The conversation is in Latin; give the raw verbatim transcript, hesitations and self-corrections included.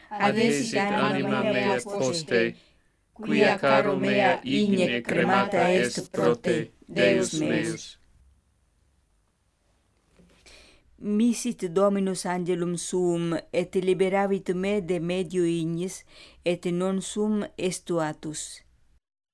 adhesit anima mea poste, quia caro mea igne cremata est pro te, Deus meus. Misit Dominus angelum suum, et liberavit me de medio ignis, et non sum estuatus.